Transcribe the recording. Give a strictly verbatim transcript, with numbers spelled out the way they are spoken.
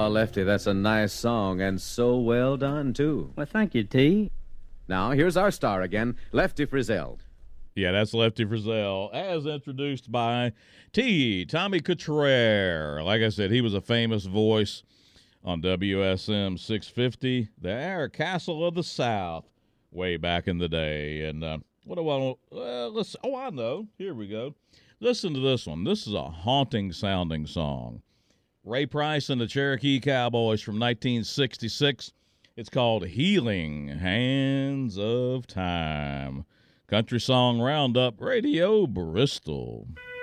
Oh, Lefty, that's a nice song, and so well done, too. Well, thank you, T. Now, here's our star again, Lefty Frizzell. Yeah, that's Lefty Frizzell, as introduced by T. Tommy Cottrell. Like I said, he was a famous voice on W S M six fifty, the Air Castle of the South, way back in the day. And uh, what do I want? Well, let's, oh, I know. Here we go. Listen to this one. This is a haunting-sounding song. Ray Price and the Cherokee Cowboys from nineteen sixty-six. It's called Healing Hands of Time. Country Song Roundup, Radio Bristol.